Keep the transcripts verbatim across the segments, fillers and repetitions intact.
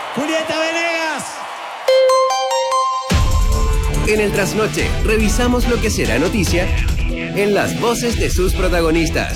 Julieta Venegas. En el Trasnoche, revisamos lo que será noticia en las voces de sus protagonistas.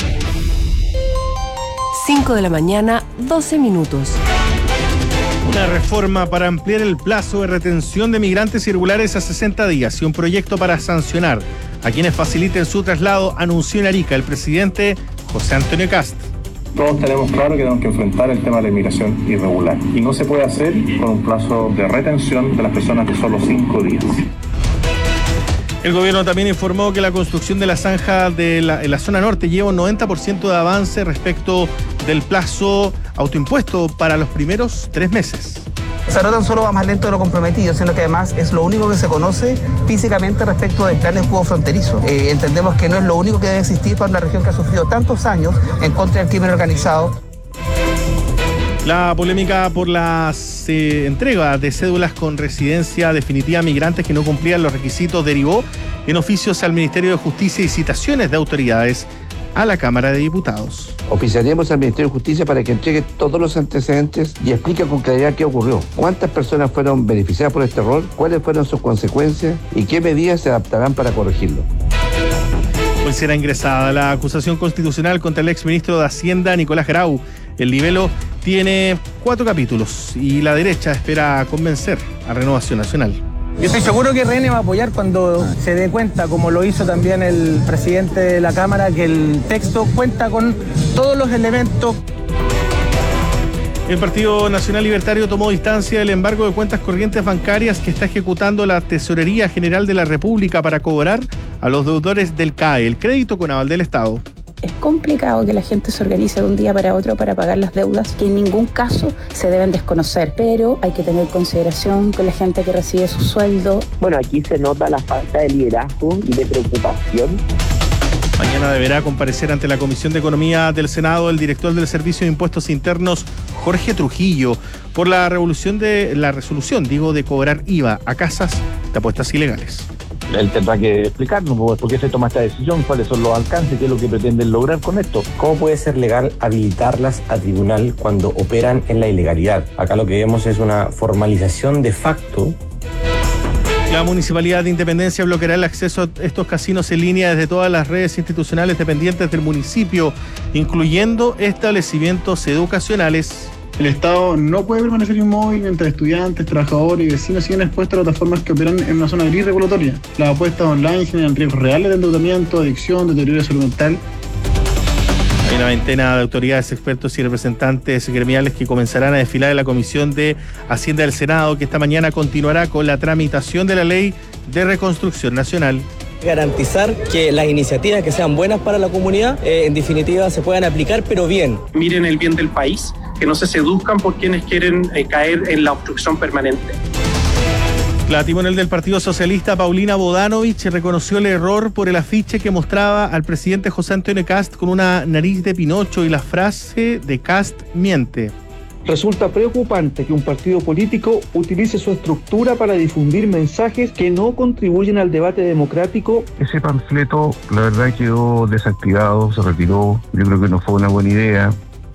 cinco de la mañana, doce minutos. Una reforma para ampliar el plazo de retención de migrantes irregulares a sesenta días y un proyecto para sancionar a quienes faciliten su traslado, anunció en Arica el presidente José Antonio Kast. Todos tenemos claro que tenemos que enfrentar el tema de la inmigración irregular y no se puede hacer con un plazo de retención de las personas de solo cinco días. El gobierno también informó que la construcción de la zanja de la, en la zona norte lleva un noventa por ciento de avance respecto del plazo autoimpuesto para los primeros tres meses. O sea, no tan solo va más lento de lo comprometido, sino que además es lo único que se conoce físicamente respecto del plan de escudo fronterizo. Eh, entendemos que no es lo único que debe existir para una región que ha sufrido tantos años en contra del crimen organizado. La polémica por las eh, entregas de cédulas con residencia definitiva a migrantes que no cumplían los requisitos derivó en oficios al Ministerio de Justicia y citaciones de autoridades a la Cámara de Diputados. Oficiaremos al Ministerio de Justicia para que entregue todos los antecedentes y explique con claridad qué ocurrió, cuántas personas fueron beneficiadas por este error, cuáles fueron sus consecuencias y qué medidas se adaptarán para corregirlo. Hoy será ingresada la acusación constitucional contra el exministro de Hacienda, Nicolás Grau. El libelo tiene cuatro capítulos y la derecha espera convencer a Renovación Nacional. Yo estoy seguro que R N va a apoyar cuando se dé cuenta, como lo hizo también el presidente de la Cámara, que el texto cuenta con todos los elementos. El Partido Nacional Libertario tomó distancia del embargo de cuentas corrientes bancarias que está ejecutando la Tesorería General de la República para cobrar a los deudores del C A E, el crédito con aval del Estado. Es complicado que la gente se organice de un día para otro para pagar las deudas que en ningún caso se deben desconocer, pero hay que tener consideración con la gente que recibe su sueldo. Bueno, aquí se nota la falta de liderazgo y de preocupación. Mañana deberá comparecer ante la Comisión de Economía del Senado el director del Servicio de Impuestos Internos, Jorge Trujillo, por la revolución de la resolución, digo, de cobrar I V A a casas de apuestas ilegales. Él tendrá que explicarnos por qué se toma esta decisión, cuáles son los alcances, qué es lo que pretenden lograr con esto. ¿Cómo puede ser legal habilitarlas a tribunal cuando operan en la ilegalidad? Acá lo que vemos es una formalización de facto. La Municipalidad de Independencia bloqueará el acceso a estos casinos en línea desde todas las redes institucionales dependientes del municipio, incluyendo establecimientos educacionales. El Estado no puede permanecer inmóvil mientras estudiantes, trabajadores y vecinos siguen expuestos a plataformas que operan en una zona gris regulatoria. Las apuestas online generan riesgos reales de endeudamiento, adicción, deterioro de salud mental. Hay una veintena de autoridades, expertos y representantes gremiales que comenzarán a desfilar en la Comisión de Hacienda del Senado, que esta mañana continuará con la tramitación de la Ley de Reconstrucción Nacional. Garantizar que las iniciativas que sean buenas para la comunidad, eh, en definitiva, se puedan aplicar, pero bien. Miren el bien del país, que no se seduzcan por quienes quieren eh, caer en la obstrucción permanente. La timonel del Partido Socialista, Paulina Bodanovich, reconoció el error por el afiche que mostraba al presidente José Antonio Kast con una nariz de Pinocho y la frase de Kast miente. Resulta preocupante que un partido político utilice su estructura para difundir mensajes que no contribuyen al debate democrático. Ese panfleto, la verdad, quedó desactivado, se retiró. Yo creo que no fue una buena idea.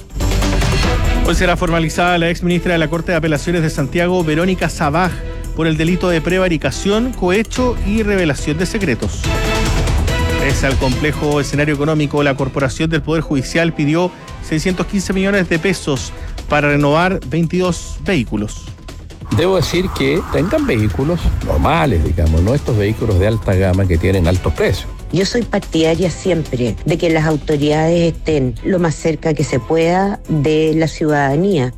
Hoy será formalizada la exministra de la Corte de Apelaciones de Santiago, Verónica Sabaj, por el delito de prevaricación, cohecho y revelación de secretos. Pese al complejo escenario económico, la Corporación del Poder Judicial pidió seiscientos quince millones de pesos para renovar veintidós vehículos. Debo decir que tengan vehículos normales, digamos, no estos vehículos de alta gama que tienen altos precios. Yo soy partidaria siempre de que las autoridades estén lo más cerca que se pueda de la ciudadanía.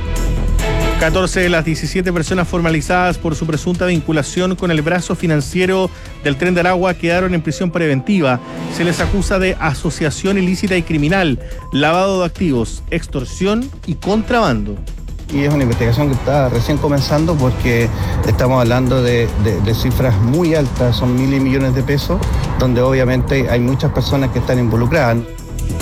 catorce de las diecisiete personas formalizadas por su presunta vinculación con el brazo financiero del Tren de Aragua quedaron en prisión preventiva. Se les acusa de asociación ilícita y criminal, lavado de activos, extorsión y contrabando. Y es una investigación que está recién comenzando porque estamos hablando de, de, de cifras muy altas, son miles y millones de pesos, donde obviamente hay muchas personas que están involucradas.